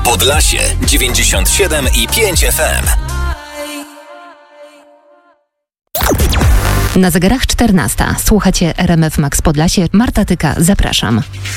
Podlasie 97,5 FM. Na zegarach 14. Słuchacie RMF Max Podlasie. Marta Tyka, zapraszam.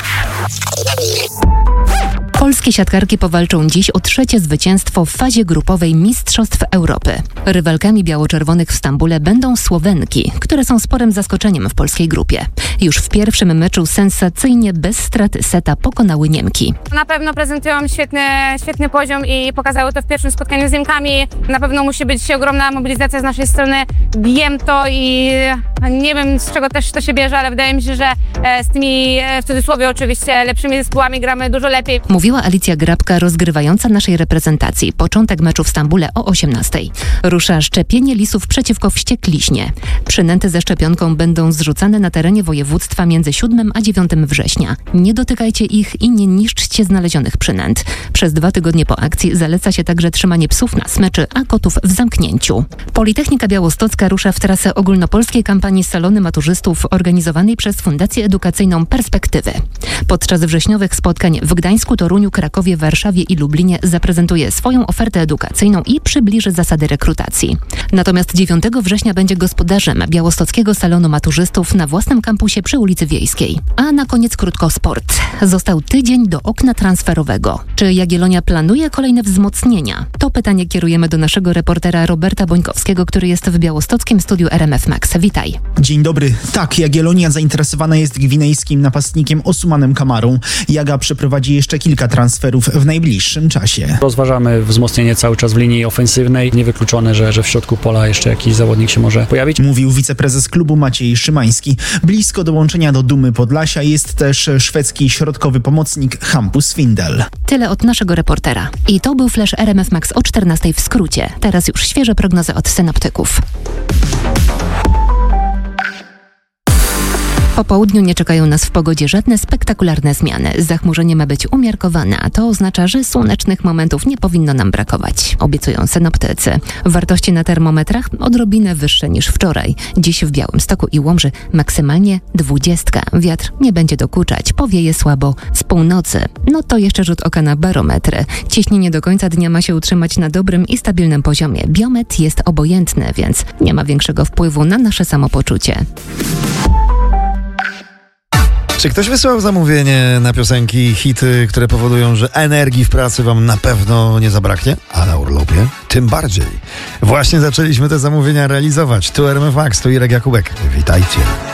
Polskie siatkarki powalczą dziś o trzecie zwycięstwo w fazie grupowej Mistrzostw Europy. Rywalkami biało-czerwonych w Stambule będą Słowenki, które są sporym zaskoczeniem w polskiej grupie. Już w pierwszym meczu sensacyjnie bez straty seta pokonały Niemki. Na pewno prezentują świetny poziom i pokazały to w pierwszym spotkaniu z Niemkami. Na pewno musi być ogromna mobilizacja z naszej strony. Wiem to i nie wiem, z czego też to się bierze, ale wydaje mi się, że z tymi, w cudzysłowie oczywiście, lepszymi zespołami gramy dużo lepiej. Mówiła Alicja Grabka, rozgrywająca naszej reprezentacji. Początek meczu w Stambule o 18:00. Rusza szczepienie lisów przeciwko wściekliźnie. Przynęty ze szczepionką będą zrzucane na terenie województwa między 7 a 9 września. Nie dotykajcie ich i nie niszczcie znalezionych przynęt. Przez 2 tygodnie po akcji zaleca się także trzymanie psów na smyczy, a kotów w zamknięciu. Politechnika Białostocka rusza w trasę ogólnopolskiej kampanii Salony Maturzystów organizowanej przez Fundację Edukacyjną Perspektywy. Podczas wrześniowych spotkań w Gdańsku, Toruniu, Krakowie, Warszawie i Lublinie zaprezentuje swoją ofertę edukacyjną i przybliży zasady rekrutacji. Natomiast 9 września będzie gospodarzem Białostockiego Salonu Maturzystów na własnym kampusie przy ulicy Wiejskiej. A na koniec krótko sport. Został tydzień do okna transferowego. Czy Jagiellonia planuje kolejne wzmocnienia? To pytanie kierujemy do naszego reportera Roberta Bońkowskiego, który jest w białostockim studiu RMF Max. Witaj. Dzień dobry. Tak, Jagiellonia zainteresowana jest gwinejskim napastnikiem Ousmanem Kamarą. Jaga przeprowadzi jeszcze kilka transferów w najbliższym czasie. Rozważamy wzmocnienie cały czas w linii ofensywnej. Niewykluczone, że w środku pola jeszcze jakiś zawodnik się może pojawić. Mówił wiceprezes klubu Maciej Szymański. Blisko dołączenia do Dumy Podlasia jest też szwedzki środkowy pomocnik Hampus Findel. Tyle od naszego reportera. I to był flash RMF Max o 14:00 w skrócie. Teraz już świeże prognozy od synoptyków. Po południu nie czekają nas w pogodzie żadne spektakularne zmiany. Zachmurzenie ma być umiarkowane, a to oznacza, że słonecznych momentów nie powinno nam brakować, obiecują synoptycy. Wartości na termometrach odrobinę wyższe niż wczoraj. Dziś w Białymstoku i Łomży maksymalnie 20. Wiatr nie będzie dokuczać, powieje słabo z północy. No to jeszcze rzut oka na barometry. Ciśnienie do końca dnia ma się utrzymać na dobrym i stabilnym poziomie. Biometr jest obojętny, więc nie ma większego wpływu na nasze samopoczucie. Czy ktoś wysłał zamówienie na piosenki, hity, które powodują, że energii w pracy wam na pewno nie zabraknie? A na urlopie? Tym bardziej. Właśnie zaczęliśmy te zamówienia realizować. Tu RMF Max, tu Irek Jakubek. Witajcie.